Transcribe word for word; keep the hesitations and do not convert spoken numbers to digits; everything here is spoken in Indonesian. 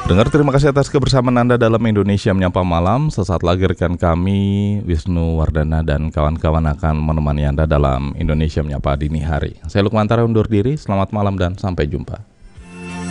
Dengar, terima kasih atas kebersamaan Anda dalam Indonesia Menyapa Malam. Sesaat lagi rekan kami Wisnu Wardana dan kawan-kawan akan menemani Anda dalam Indonesia Menyapa Dini Hari. Saya Lukmantara undur diri, selamat malam dan sampai jumpa.